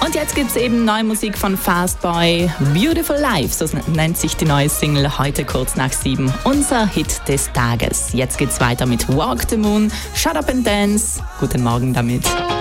Und jetzt gibt's eben neue Musik von Fastboy. Beautiful Life, so nennt sich die neue Single, heute kurz nach 7. Unser Hit des Tages. Jetzt geht's weiter mit Walk the Moon, Shut Up and Dance. Guten Morgen damit.